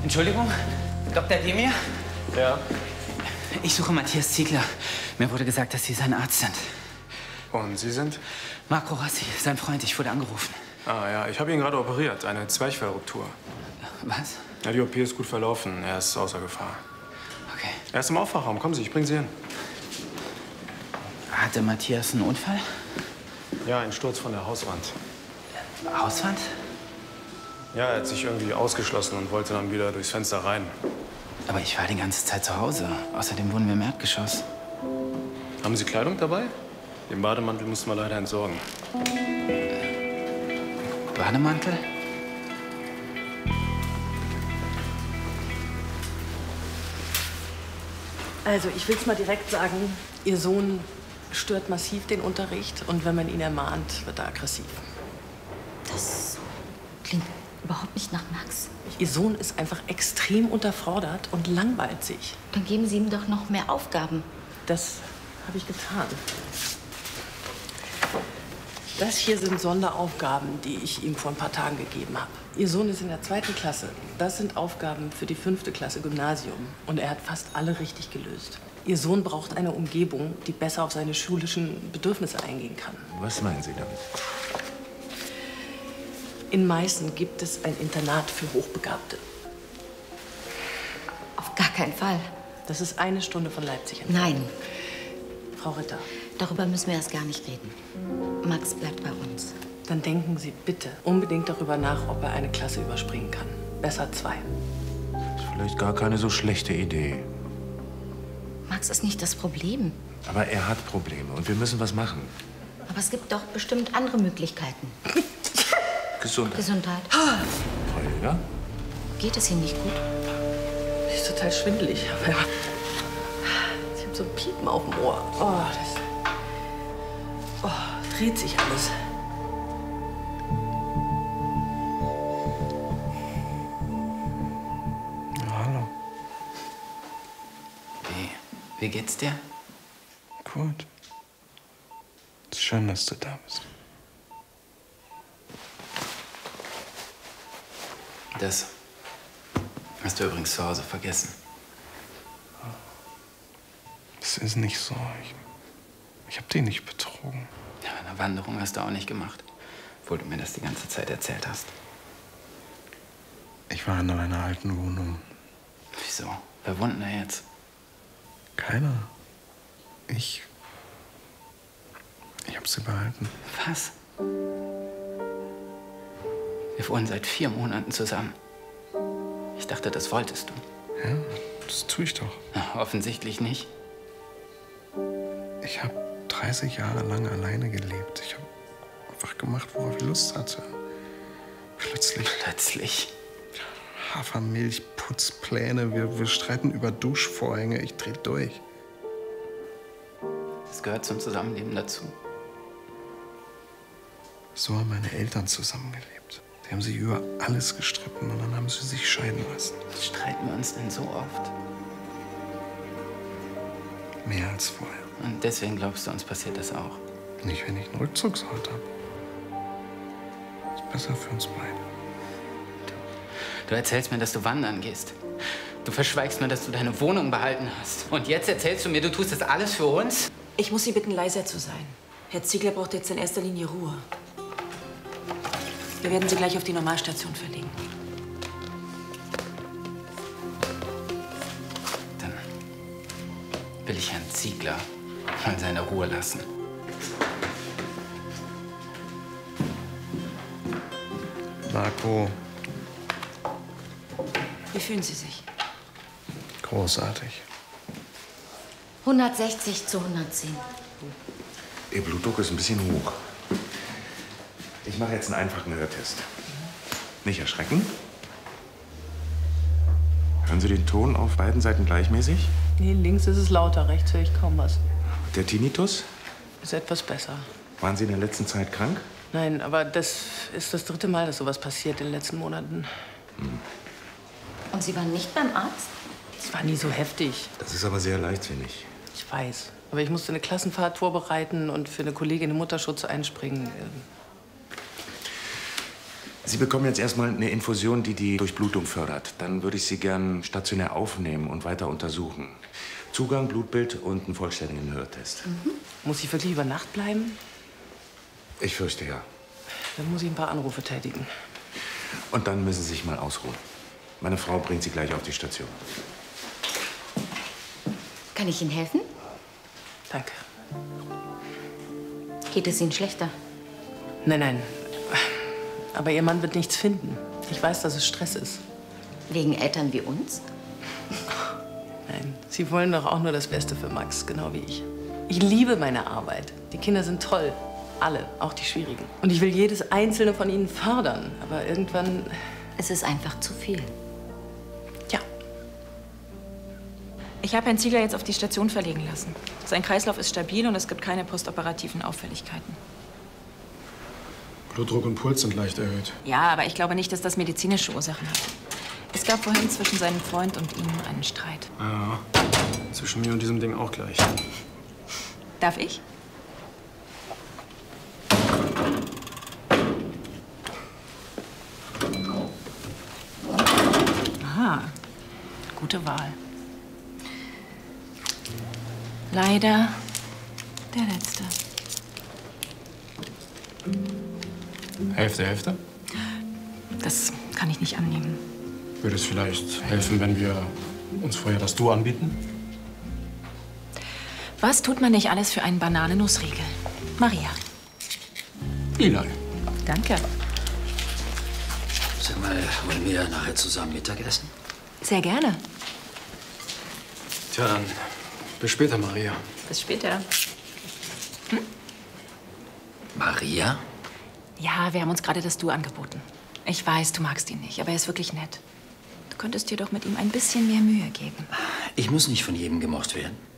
Entschuldigung, Dr. Demir? Ja? Ich suche Matthias Ziegler. Mir wurde gesagt, dass Sie sein Arzt sind. Und Sie sind? Marco Rossi, sein Freund. Ich wurde angerufen. Ah ja, ich habe ihn gerade operiert. Eine Zwerchfellruptur. Was? Ja, die OP ist gut verlaufen. Er ist außer Gefahr. Okay. Er ist im Aufwachraum. Kommen Sie, ich bringe Sie hin. Hatte Matthias einen Unfall? Ja, ein Sturz von der Hauswand. Hauswand? Ja, er hat sich irgendwie ausgeschlossen und wollte dann wieder durchs Fenster rein. Aber ich war die ganze Zeit zu Hause. Außerdem wohnen wir im Erdgeschoss. Haben Sie Kleidung dabei? Den Bademantel mussten wir leider entsorgen. Bademantel? Also, ich will's mal direkt sagen. Ihr Sohn stört massiv den Unterricht. Und wenn man ihn ermahnt, wird er aggressiv. Das klingt überhaupt nicht nach Max. Ihr Sohn ist einfach extrem unterfordert und langweilt sich. Dann geben Sie ihm doch noch mehr Aufgaben. Das habe ich getan. Das hier sind Sonderaufgaben, die ich ihm vor ein paar Tagen gegeben habe. Ihr Sohn ist in der 2. Klasse. Das sind Aufgaben für die 5. Klasse Gymnasium. Und er hat fast alle richtig gelöst. Ihr Sohn braucht eine Umgebung, die besser auf seine schulischen Bedürfnisse eingehen kann. Was meinen Sie damit? In Meißen gibt es ein Internat für Hochbegabte. Auf gar keinen Fall. Das ist 1 Stunde von Leipzig entfernt. Nein, Frau Ritter, darüber müssen wir erst gar nicht reden. Max bleibt bei uns. dann denken Sie bitte unbedingt darüber nach, ob er eine Klasse überspringen kann. Besser 2. Ist vielleicht gar keine so schlechte Idee. Max ist nicht das Problem. Aber er hat Probleme und wir müssen was machen. Aber es gibt doch bestimmt andere Möglichkeiten. Gesundheit. Gesundheit. Holger? Geht es Ihnen nicht gut? Sie ist total schwindelig. Aber ich habe so ein Piepen auf dem Ohr. Dreht sich alles. Ja, hallo. Wie geht's dir? Gut. Ist schön, dass du da bist. Das hast du übrigens zu Hause vergessen. Es ist nicht so. Ich habe dich nicht betrogen. Ja, eine Wanderung hast du auch nicht gemacht, obwohl du mir das die ganze Zeit erzählt hast. Ich war in meiner alten Wohnung. Wieso? Wer wohnt denn da jetzt? Keiner. Ich hab sie behalten. Was? Wir wohnen seit 4 Monaten zusammen. Ich dachte, das wolltest du. Ja, das tue ich doch. Na, offensichtlich nicht. Ich habe 30 Jahre lang alleine gelebt. Ich habe einfach gemacht, worauf ich Lust hatte. Plötzlich? Hafermilch, Putzpläne, wir streiten über Duschvorhänge. Ich dreh durch. Das gehört zum Zusammenleben dazu. So haben meine Eltern zusammengelebt. Sie haben sich über alles gestritten und dann haben sie sich scheiden lassen. Streiten wir uns denn so oft? Mehr als vorher. Und deswegen glaubst du, uns passiert das auch? Nicht, wenn ich einen Rückzugsort habe. Ist besser für uns beide. Du erzählst mir, dass du wandern gehst. Du verschweigst mir, dass du deine Wohnung behalten hast. Und jetzt erzählst du mir, du tust das alles für uns? Ich muss Sie bitten, leiser zu sein. Herr Ziegler braucht jetzt in erster Linie Ruhe. Wir werden Sie gleich auf die Normalstation verlegen. Dann will ich Herrn Ziegler mal seine Ruhe lassen. Marco, Wie fühlen Sie sich? großartig. 160 zu 110. Ihr Blutdruck ist ein bisschen hoch. Ich mache jetzt einen einfachen Hörtest. Nicht erschrecken. Hören Sie den Ton auf beiden Seiten gleichmäßig? Nee, links ist es lauter, rechts höre ich kaum was. Der Tinnitus? Ist etwas besser. Waren Sie in der letzten Zeit krank? Nein, aber das ist das 3. Mal, dass sowas passiert in den letzten Monaten. Und Sie waren nicht beim Arzt? Es war nie so heftig. Das ist aber sehr leichtsinnig. Ich weiß. Aber ich musste eine Klassenfahrt vorbereiten und für eine Kollegin im Mutterschutz einspringen. Sie bekommen jetzt erstmal eine Infusion, die die Durchblutung fördert. Dann würde ich Sie gern stationär aufnehmen und weiter untersuchen. Zugang, Blutbild und einen vollständigen Hörtest. Muss ich wirklich über Nacht bleiben? Ich fürchte ja. Dann muss ich ein paar Anrufe tätigen. Und dann müssen Sie sich mal ausruhen. Meine Frau bringt Sie gleich auf die Station. Kann ich Ihnen helfen? Danke. Geht es Ihnen schlechter? Nein, nein. Aber Ihr Mann wird nichts finden. Ich weiß, dass es Stress ist. Wegen Eltern wie uns? Nein, Sie wollen doch auch nur das Beste für Max, genau wie ich. Ich liebe meine Arbeit. Die Kinder sind toll. Alle, auch die schwierigen. Und ich will jedes einzelne von ihnen fördern. Aber irgendwann... Es ist einfach zu viel. Ja. Ich habe Herrn Ziegler jetzt auf die Station verlegen lassen. Sein Kreislauf ist stabil und es gibt keine postoperativen Auffälligkeiten. Blutdruck und Puls sind leicht erhöht. Ja, aber ich glaube nicht, dass das medizinische Ursachen hat. Es gab vorhin zwischen seinem Freund und ihm einen Streit. Ja, zwischen mir und diesem Ding auch gleich. Darf ich? Aha, gute Wahl. Leider der letzte. Hälfte, Hälfte? Das kann ich nicht annehmen. Würde es vielleicht helfen, wenn wir uns vorher das Du anbieten? Was tut man nicht alles für einen Bananennussriegel? Maria. Eli. Danke. Sag mal, wollen wir nachher zusammen Mittagessen? Sehr gerne. Tja, dann bis später, Maria. Bis später. Maria? Ja, wir haben uns gerade das Du angeboten. Ich weiß, du magst ihn nicht, aber er ist wirklich nett. Du könntest dir doch mit ihm ein bisschen mehr Mühe geben. Ich muss nicht von jedem gemocht werden.